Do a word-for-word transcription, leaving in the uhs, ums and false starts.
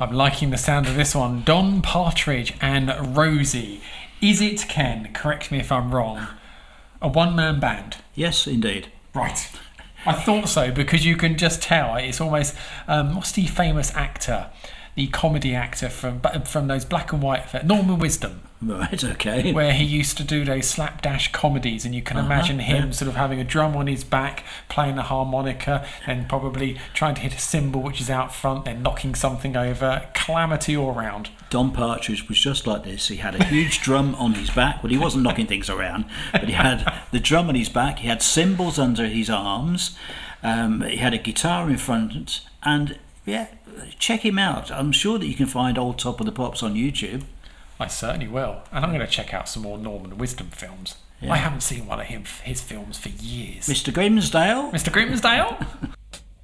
I'm liking the sound of this one. Don Partridge and Rosie. Is it, Ken, correct me if I'm wrong, a one-man band? Yes, indeed. Right. I thought so, because you can just tell. It's almost... Um, what's the famous actor? The comedy actor from from those black and white... Norman Wisdom. Right, okay. Where he used to do those slapdash comedies, and you can uh-huh, imagine him yeah. sort of having a drum on his back, playing a harmonica, and probably trying to hit a cymbal which is out front, then knocking something over. Calamity all round. Don Partridge was just like this. He had a huge drum on his back. Well, he wasn't knocking things around, but he had the drum on his back. He had cymbals under his arms. Um, he had a guitar in front, and yeah, check him out. I'm sure that you can find Old Top of the Pops on YouTube. I certainly will, and I'm going to check out some more Norman Wisdom films. Yeah. I haven't seen one of him his films for years. Mister Grimsdale. Mister Grimsdale.